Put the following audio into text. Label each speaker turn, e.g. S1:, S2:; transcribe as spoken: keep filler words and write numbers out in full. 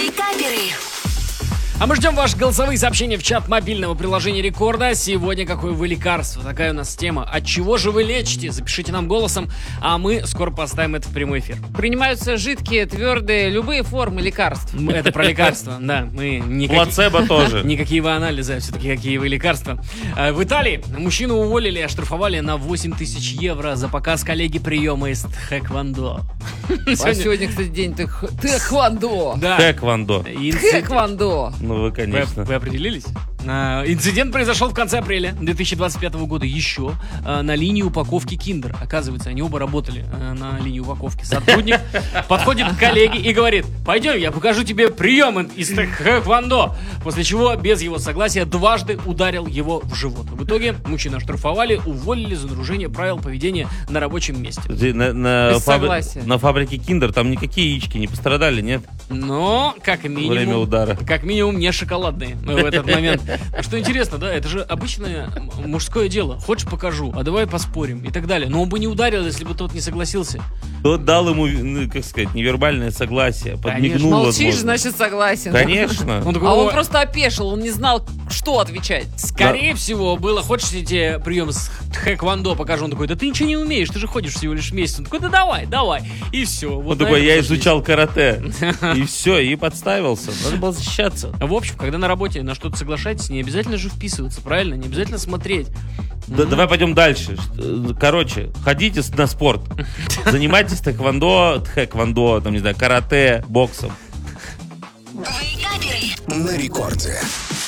S1: Вейкаперы.
S2: А мы ждем ваши голосовые сообщения в чат мобильного приложения Рекорда. Сегодня какое вы лекарство? Такая у нас тема. От чего же вы лечите? Запишите нам голосом, а мы скоро поставим это в прямой эфир.
S3: Принимаются жидкие, твердые, любые формы лекарств.
S2: Это про лекарства, да. Мы никакие,
S4: Плацебо тоже.
S2: никакие вы анализы, а все-таки какие вы лекарства. А, В Италии мужчину уволили и оштрафовали на восемь тысяч евро за показ коллеги приема из тхэквондо.
S3: А сегодня, кстати, день тэх- тэквондо.
S2: Да.
S4: Тэквондо.
S2: Инцид-
S3: Тэквондо.
S4: Ну вы,
S2: Вы,
S4: конечно.
S2: вы определились? А, инцидент произошел в конце апреля две тысячи двадцать пятого года еще а, на линии упаковки Киндер. Оказывается, они оба работали а, на линии упаковки. Сотрудник подходит к коллеге и говорит: пойдем, я покажу тебе прием из тэквондо. После чего без его согласия дважды ударил его в живот. В итоге мужчину оштрафовали, уволили за нарушение правил поведения на рабочем месте.
S4: Ты На, на
S3: Без
S4: фабри-
S3: согласия.
S4: на фабрике Киндер там никакие яички не пострадали, нет?
S2: Но, как минимум,
S4: Время удара.
S2: как минимум, не шоколадные в этот момент. Что интересно, да, это же обычное м- мужское дело. Хочешь, покажу, а давай поспорим и так далее. Но он бы не ударил, если бы тот не согласился.
S4: Тот дал ему, ну, как сказать, невербальное согласие, подмигнул,
S3: Молчишь,
S4: возможно.
S3: значит, согласен.
S4: Конечно.
S2: Он такой:
S3: А он
S2: «Ой,
S3: просто опешил, он не знал, что отвечать.
S2: скорее всего, было: хочешь, я тебе прием с тхэквондо покажу? Он такой: да ты ничего не умеешь, ты же ходишь всего лишь месяц. Он такой: да давай, давай. И все.
S4: Он такой: я изучал карате. И все, и подставился. Надо было защищаться.
S2: В общем, когда на работе на что-то соглашаетесь, не обязательно же вписываться, правильно? Не обязательно смотреть.
S4: Да, давай пойдем дальше. Ш- Короче, ходите с- на спорт. Занимайтесь тэквондо, тхэквондо, там, не знаю, карате, боксом.
S1: Вейкаперы.
S5: На рекорде.